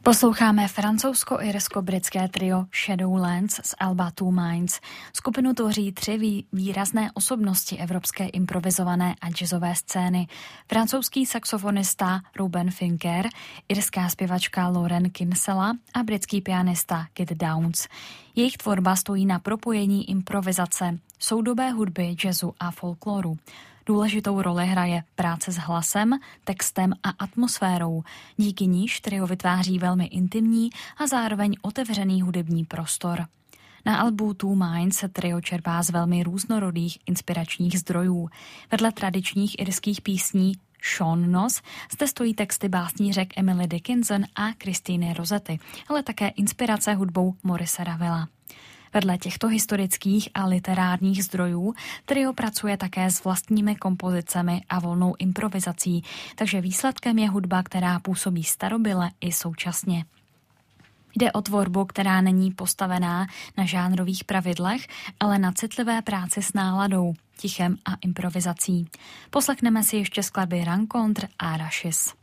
Posloucháme francouzsko-irsko-britské trio Shadowlands z alba Two Minds. Skupinu tvoří 3 výrazné osobnosti evropské improvizované a jazzové scény. Francouzský saxofonista Ruben Finker, irská zpěvačka Lauren Kinsella a britský pianista Kit Downs. Jejich tvorba stojí na propojení improvizace, soudobé hudby, jazzu a folkloru. Důležitou roli hraje práce s hlasem, textem a atmosférou, díky níž trio vytváří velmi intimní a zároveň otevřený hudební prostor. Na albu Two Minds se trio čerpá z velmi různorodých inspiračních zdrojů. Vedle tradičních irských písní Sean Nos zde stojí texty básnířek Emily Dickinson a Christine Rossetti, ale také inspirace hudbou Maurice Ravela. Vedle těchto historických a literárních zdrojů trio pracuje také s vlastními kompozicemi a volnou improvizací, takže výsledkem je hudba, která působí starobyle i současně. Jde o tvorbu, která není postavená na žánrových pravidlech, ale na citlivé práci s náladou, tichem a improvizací. Poslechneme si ještě skladby Rencontre a Rachis.